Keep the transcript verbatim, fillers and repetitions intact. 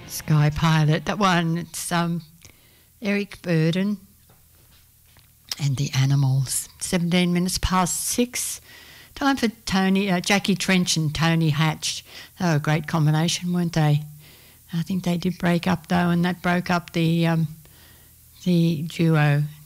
Sky Pilot. That one, it's um, Eric Burden and the Animals. seventeen minutes past six. Time for Tony, uh, Jackie Trench and Tony Hatch. They were a great combination, weren't they? I think they did break up though, and that broke up the um, the duo.